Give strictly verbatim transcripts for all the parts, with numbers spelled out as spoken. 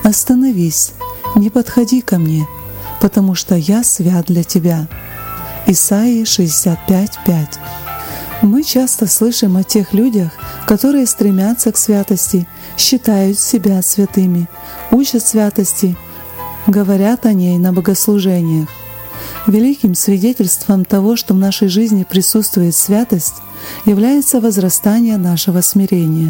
«Остановись, не подходи ко мне, потому что я свят для тебя». Исайя шестьдесят пять пять. Мы часто слышим о тех людях, которые стремятся к святости, считают себя святыми, учат святости, говорят о ней на богослужениях. Великим свидетельством того, что в нашей жизни присутствует святость, является возрастание нашего смирения.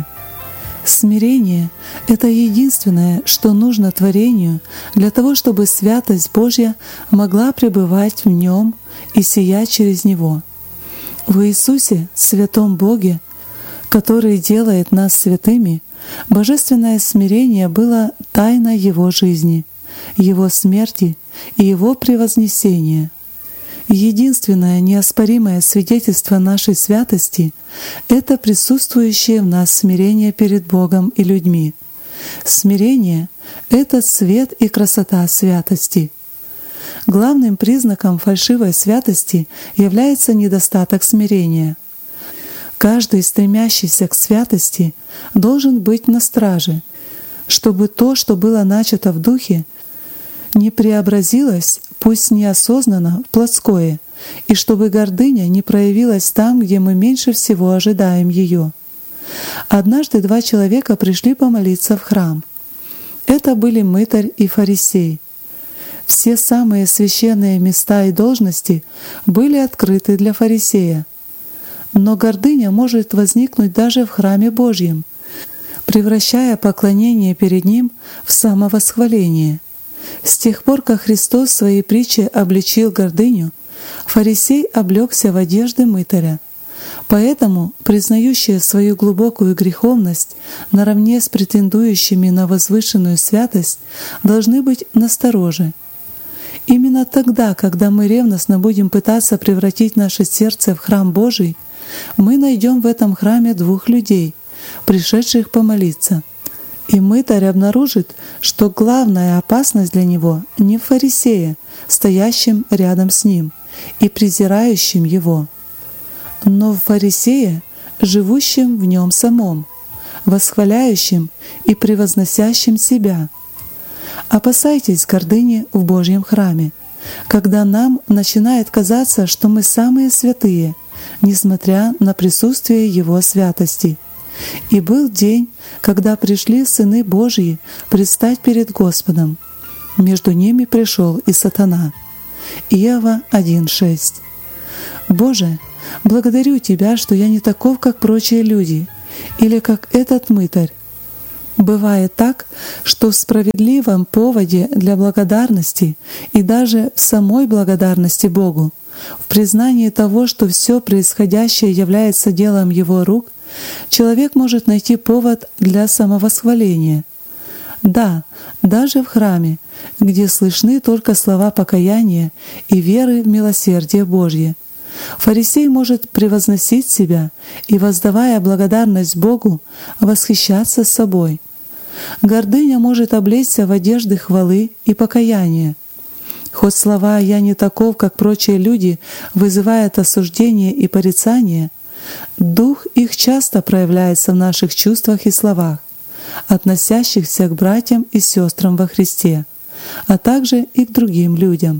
Смирение — это единственное, что нужно творению для того, чтобы святость Божья могла пребывать в нем и сиять через него. В Иисусе, святом Боге, который делает нас святыми, божественное смирение было тайной Его жизни, Его смерти и Его превознесения. Единственное неоспоримое свидетельство нашей святости — это присутствующее в нас смирение перед Богом и людьми. Смирение — это цвет и красота святости. Главным признаком фальшивой святости является недостаток смирения. Каждый, стремящийся к святости, должен быть на страже, чтобы то, что было начато в духе, не преобразилось, пусть неосознанно, в плотское, и чтобы гордыня не проявилась там, где мы меньше всего ожидаем ее. Однажды два человека пришли помолиться в храм. Это были мытарь и фарисей. Все самые священные места и должности были открыты для фарисея. Но гордыня может возникнуть даже в храме Божьем, превращая поклонение перед Ним в самовосхваление. С тех пор, как Христос в своей притче обличил гордыню, фарисей облегся в одежды мытаря. Поэтому признающие свою глубокую греховность наравне с претендующими на возвышенную святость должны быть настороже. Именно тогда, когда мы ревностно будем пытаться превратить наше сердце в храм Божий, мы найдем в этом храме двух людей, пришедших помолиться. И мытарь обнаружит, что главная опасность для него не в фарисее, стоящем рядом с ним и презирающем его, но в фарисее, живущем в нем самом, восхваляющем и превозносящем себя. Опасайтесь гордыни в Божьем храме, когда нам начинает казаться, что мы самые святые, несмотря на присутствие Его святости. И был день, когда пришли сыны Божьи предстать перед Господом. Между ними пришел и сатана. Иова один шесть. «Боже, благодарю Тебя, что я не таков, как прочие люди, или как этот мытарь». Бывает так, что в справедливом поводе для благодарности и даже в самой благодарности Богу, в признании того, что все происходящее является делом Его рук, человек может найти повод для самовосхваления. Да, даже в храме, где слышны только слова покаяния и веры в милосердие Божье, фарисей может превозносить себя и, воздавая благодарность Богу, восхищаться собой. Гордыня может облечься в одежды хвалы и покаяния. Хоть слова «я не таков, как прочие люди» вызывают осуждение и порицание, дух их часто проявляется в наших чувствах и словах, относящихся к братьям и сестрам во Христе, а также и к другим людям.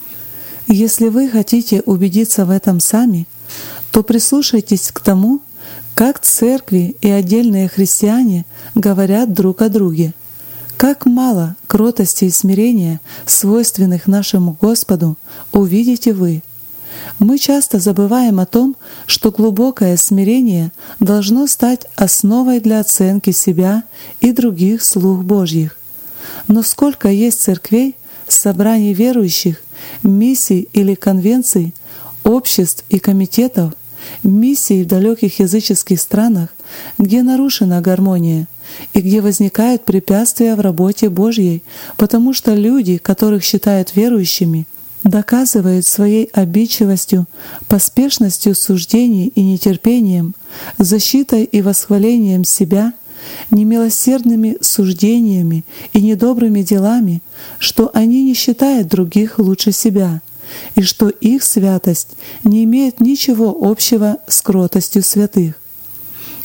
Если вы хотите убедиться в этом сами, то прислушайтесь к тому, как церкви и отдельные христиане говорят друг о друге. Как мало кротости и смирения, свойственных нашему Господу, увидите вы. Мы часто забываем о том, что глубокое смирение должно стать основой для оценки себя и других слуг Божьих. Но сколько есть церквей, собраний верующих, миссий или конвенций, обществ и комитетов, миссий в далеких языческих странах, где нарушена гармония и где возникают препятствия в работе Божьей, потому что люди, которых считают верующими, доказывают своей обидчивостью, поспешностью суждений и нетерпением, защитой и восхвалением себя, немилосердными суждениями и недобрыми делами, что они не считают других лучше себя, и что их святость не имеет ничего общего с кротостью святых.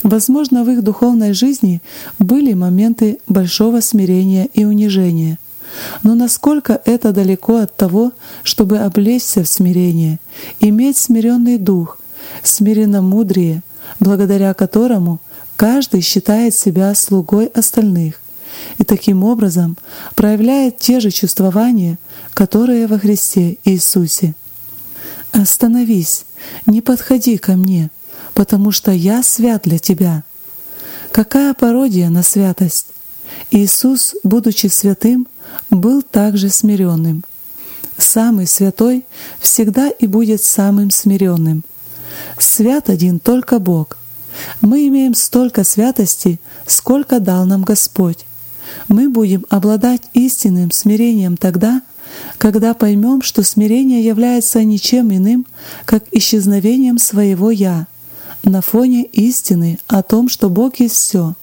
Возможно, в их духовной жизни были моменты большого смирения и унижения. Но насколько это далеко от того, чтобы облечься в смирение, иметь смиренный дух, смиренномудрие, благодаря которому каждый считает себя слугой остальных и таким образом проявляет те же чувствования, которые во Христе Иисусе. «Остановись, не подходи ко мне, потому что я свят для тебя». Какая пародия на святость! Иисус, будучи святым, был также смиренным. Самый святой всегда и будет самым смиренным. Свят один только Бог. Мы имеем столько святости, сколько дал нам Господь. Мы будем обладать истинным смирением тогда, когда поймем, что смирение является ничем иным, как исчезновением своего «я» на фоне истины о том, что Бог есть все.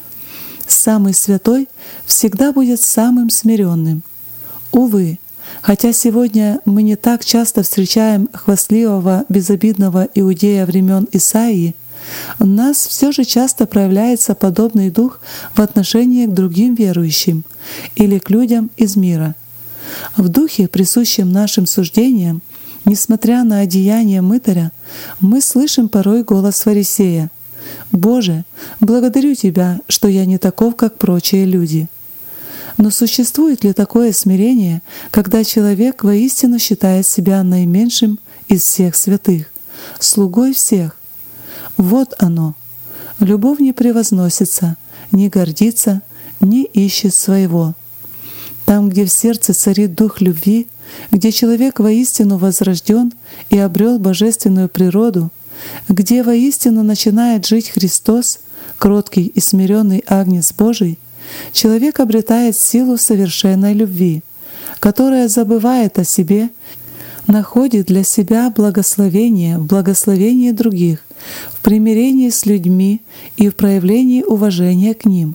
Самый святой всегда будет самым смиренным. Увы, хотя сегодня мы не так часто встречаем хвастливого, безобидного иудея времен Исаии, у нас все же часто проявляется подобный дух в отношении к другим верующим или к людям из мира. В духе, присущем нашим суждениям, несмотря на одеяние мытаря, мы слышим порой голос фарисея: «Боже, благодарю Тебя, что я не таков, как прочие люди». Но существует ли такое смирение, когда человек воистину считает себя наименьшим из всех святых, слугой всех? Вот оно. Любовь не превозносится, не гордится, не ищет своего. Там, где в сердце царит дух любви, где человек воистину возрожден и обрел божественную природу, где воистину начинает жить Христос, кроткий и смиренный Агнец Божий, человек обретает силу совершенной любви, которая забывает о себе, находит для себя благословение в благословении других, в примирении с людьми и в проявлении уважения к ним,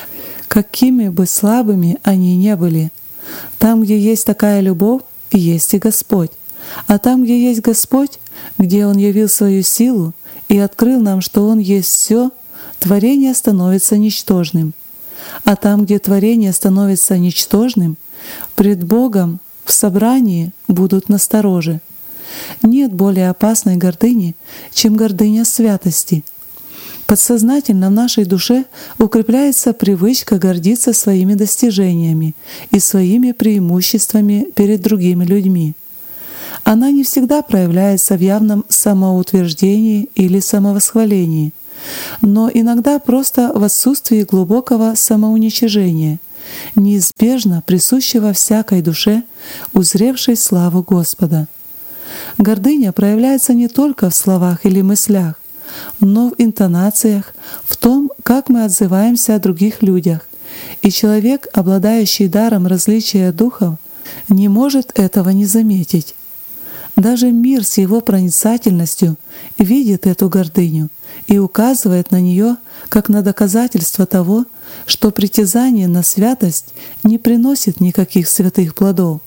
какими бы слабыми они ни были. Там, где есть такая любовь, есть и Господь. А там, где есть Господь, где Он явил свою силу и открыл нам, что Он есть все, творение становится ничтожным. А там, где творение становится ничтожным, пред Богом в собрании будут настороже. Нет более опасной гордыни, чем гордыня святости. Подсознательно в нашей душе укрепляется привычка гордиться своими достижениями и своими преимуществами перед другими людьми. Она не всегда проявляется в явном самоутверждении или самовосхвалении, но иногда просто в отсутствии глубокого самоуничижения, неизбежно присущего всякой душе, узревшей славу Господа. Гордыня проявляется не только в словах или мыслях, но в интонациях, в том, как мы отзываемся о других людях, и человек, обладающий даром различия духов, не может этого не заметить. Даже мир с его проницательностью видит эту гордыню и указывает на нее как на доказательство того, что притязание на святость не приносит никаких святых плодов.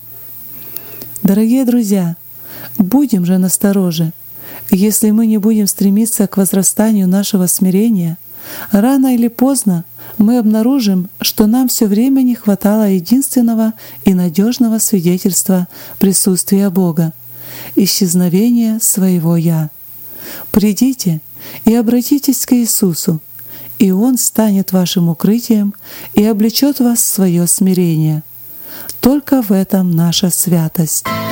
Дорогие друзья, будем же настороже. Если мы не будем стремиться к возрастанию нашего смирения, рано или поздно мы обнаружим, что нам все время не хватало единственного и надежного свидетельства присутствия Бога — исчезновения своего «Я». Придите и обратитесь к Иисусу, и Он станет вашим укрытием и облечет вас в свое смирение. Только в этом наша святость.